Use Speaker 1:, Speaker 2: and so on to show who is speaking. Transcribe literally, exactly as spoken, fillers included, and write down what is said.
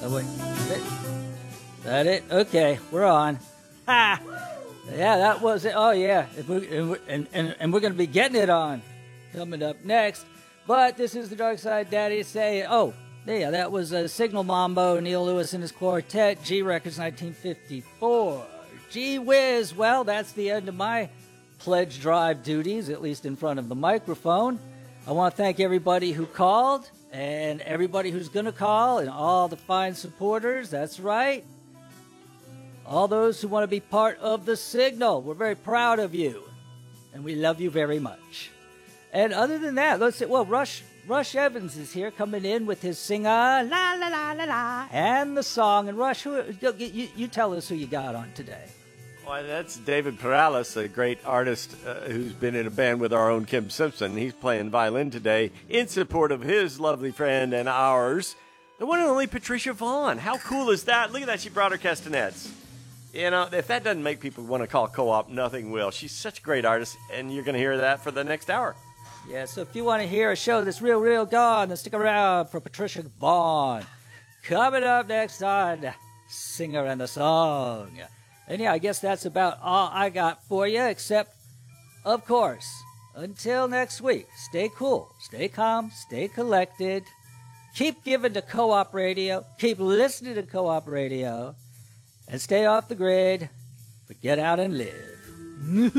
Speaker 1: Oh, wait. Is it? That it? Okay, we're on. Ha! Yeah, that was it. Oh, yeah. If we, and, we- and, and, and we're going to be getting it on coming up next. But this is the Dark Side Daddy saying, oh, yeah, that was uh, Signal Mambo, Neil Lewis and his quartet, G Records nineteen fifty-four. Gee whiz. Well, that's the end of my pledge drive duties, at least in front of the microphone. I want to thank everybody who called and everybody who's going to call and all the fine supporters. That's right. All those who want to be part of the Signal. We're very proud of you. And we love you very much. And other than that, let's see. Well, Rush Rush Evans is here coming in with his singer, la la la la la, and the song. And Rush, who, you, you tell us who you got on today.
Speaker 2: Well, that's David Perales, a great artist uh, who's been in a band with our own Kim Simpson. He's playing violin today in support of his lovely friend and ours, the one and only Patricia Vaughn. How cool is that? Look at that. She brought her castanets. You know, if that doesn't make people want to call Co-op, nothing will. She's such a great artist, and you're going to hear that for the next hour.
Speaker 1: Yeah, so if you want to hear a show that's real, real gone, then stick around for Patricia Vaughn. Coming up next on Singer and the Song. And yeah, I guess that's about all I got for you, except, of course, until next week, stay cool, stay calm, stay collected, keep giving to Co-op Radio, keep listening to Co-op Radio, and stay off the grid, but get out and live.